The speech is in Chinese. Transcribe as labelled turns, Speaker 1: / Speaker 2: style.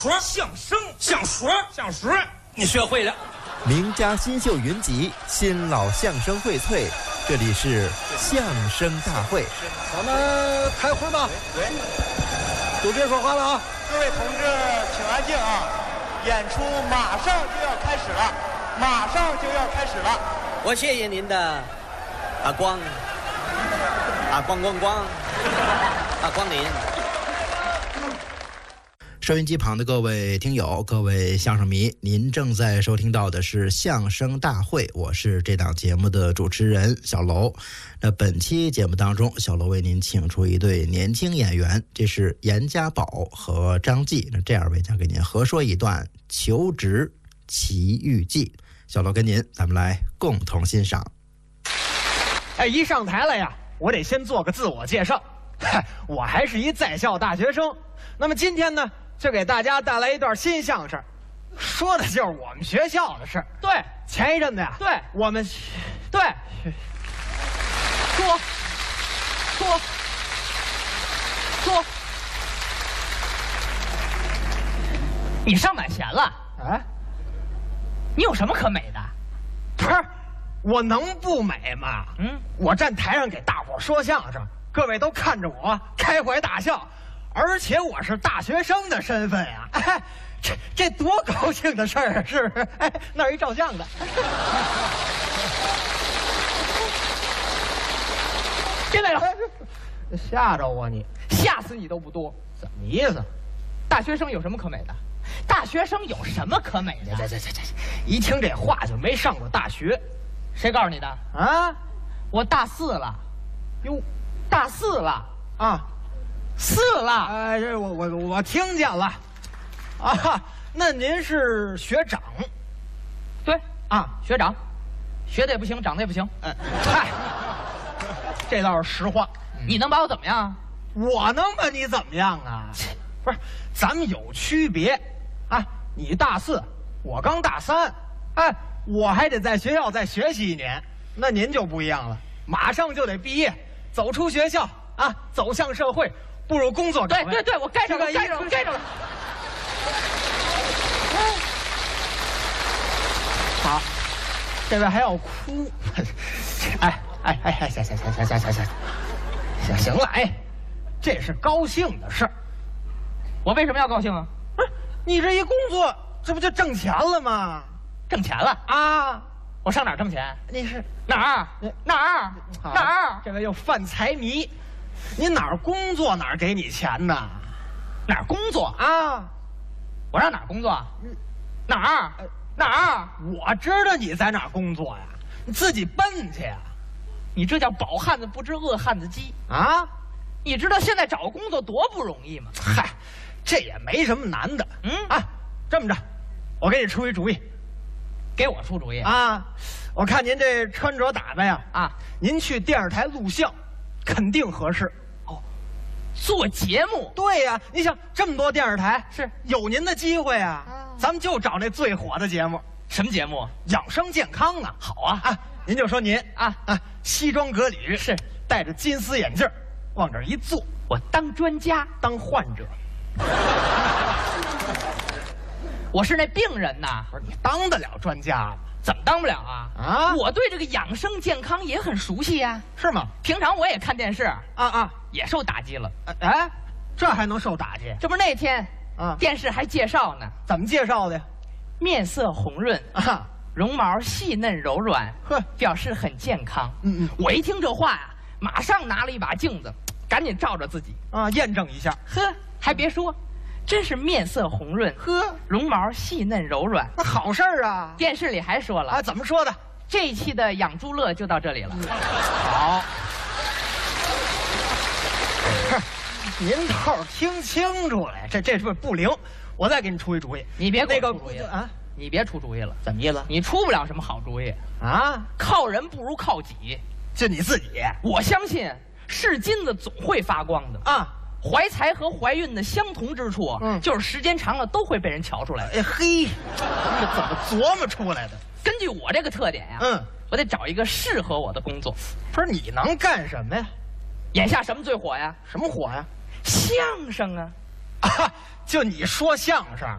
Speaker 1: 相声，相声，你学会了。
Speaker 2: 名家新秀云集，新老相声荟萃，这里是相声大会。
Speaker 3: 咱们开会吧。
Speaker 4: 对，
Speaker 3: 都别说话了啊！
Speaker 4: 各位同志，请安静啊！演出马上就要开始了，马上就要开始了。
Speaker 5: 我谢谢您的光临。
Speaker 2: 收音机旁的各位听友，各位相声迷，您正在收听到的是相声大会，我是这档节目的主持人小楼。那本期节目当中，小楼为您请出一对年轻演员，这是严家宝和张继。那这二位将给您合说一段求职奇遇记。小楼跟您，咱们来共同欣赏。
Speaker 3: 一上台了呀，我得先做个自我介绍。我还是一在校大学生。那么今天呢，就给大家带来一段新相声，说的就是我们学校的事儿。
Speaker 6: 对，
Speaker 3: 前一阵子呀，
Speaker 6: 对，
Speaker 3: 我们
Speaker 6: 对，说，你上满弦了？
Speaker 3: 啊，
Speaker 6: 你有什么可美的？
Speaker 3: 不是，我能不美吗？我站台上给大伙说相声，各位都看着我开怀大笑。而且我是大学生的身份呀，这多高兴的事儿啊！是不是？那儿一照相的，
Speaker 6: 别来了，
Speaker 3: 吓着我你，
Speaker 6: 吓死你都不多。
Speaker 3: 怎么意思？
Speaker 6: 大学生有什么可美的？大学生有什么可美的？
Speaker 3: 这，一听这话就没上过大学。
Speaker 6: 谁告诉你的？
Speaker 3: 啊，
Speaker 6: 我大四了。
Speaker 3: 哟，
Speaker 6: 大四了
Speaker 3: 啊。
Speaker 6: 4了，
Speaker 3: 这我听见了，啊，那您是学长？
Speaker 6: 对啊，学长，学的也不行，长得也不行。
Speaker 3: 嗨，这倒是实话。
Speaker 6: 你能把我怎么样？
Speaker 3: 我能把你怎么样啊？不是，咱们有区别啊！你大4，我刚大3，我还得在学校再学习1年，那您就不一样了，马上就得毕业，走出学校啊，走向社会。步入工作岗位。
Speaker 6: 对，我该着了。
Speaker 3: 好，这位还要哭，行了，这是高兴的事儿。
Speaker 6: 我为什么要高兴啊？
Speaker 3: 不是，你这一工作，这不就挣钱了吗？
Speaker 6: 挣钱了
Speaker 3: 啊！
Speaker 6: 我上哪儿挣钱？
Speaker 3: 你是
Speaker 6: 哪儿？
Speaker 3: 这位又犯财迷。你哪儿工作哪儿给你钱呢？
Speaker 6: 哪儿工作
Speaker 3: 啊？
Speaker 6: 我让哪儿工作？哪儿？
Speaker 3: 我知道你在哪儿工作呀，你自己奔去呀。
Speaker 6: 你这叫饱汉子不知饿汉子饥
Speaker 3: 啊！
Speaker 6: 你知道现在找工作多不容易吗？
Speaker 3: 嗨，这也没什么难的。这么着，我给你出一主意。
Speaker 6: 给我出主意
Speaker 3: 啊？我看您这穿着打扮呀，您去电视台录像。肯定合适，
Speaker 6: 做节目。
Speaker 3: 对呀，你想这么多电视台，
Speaker 6: 是
Speaker 3: 有您的机会啊。咱们就找那最火的节目。
Speaker 6: 什么节目？
Speaker 3: 养生健康啊。
Speaker 6: 好啊，
Speaker 3: 您就说您西装革履，
Speaker 6: 是
Speaker 3: 戴着金丝眼镜，往这一坐，
Speaker 6: 我当专家，
Speaker 3: 当患者。
Speaker 6: 我是那病人呐。
Speaker 3: 不是，你当得了专家吗？
Speaker 6: 怎么当不了啊？我对这个养生健康也很熟悉呀。
Speaker 3: 是吗？
Speaker 6: 平常我也看电视也受打击了。
Speaker 3: 这还能受打击？
Speaker 6: 这不是那天电视还介绍呢。
Speaker 3: 怎么介绍的呀？
Speaker 6: 面色红润绒毛细嫩柔软，表示很健康。我一听这话呀，马上拿了一把镜子，赶紧照着自己
Speaker 3: 验证一下。
Speaker 6: 还别说。真是面色红润，绒毛细嫩柔软，
Speaker 3: 那好事儿啊！
Speaker 6: 电视里还说了
Speaker 3: 怎么说的？
Speaker 6: 这一期的养猪乐就到这里了。
Speaker 3: 好，您倒是听清楚了，这是不灵。我再给你出一主意，
Speaker 6: 你别
Speaker 3: 那个
Speaker 6: 出主意了你别出主意了。
Speaker 3: 怎么意思？
Speaker 6: 你出不了什么好主意靠人不如靠己，
Speaker 3: 就你自己。
Speaker 6: 我相信是金子总会发光的怀才和怀孕的相同之处，就是时间长了都会被人瞧出来。
Speaker 3: 这怎么琢磨出来的？
Speaker 6: 根据我这个特点呀，我得找一个适合我的工作。
Speaker 3: 不是你能干什么呀？
Speaker 6: 眼下什么最火呀？
Speaker 3: 什么火呀？
Speaker 6: 相声啊！
Speaker 3: 啊，就你说相声